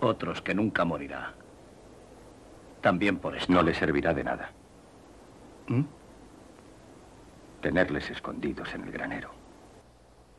Otros que nunca morirá. También por esto. No le servirá de nada. ¿Mm? Tenerles escondidos en el granero.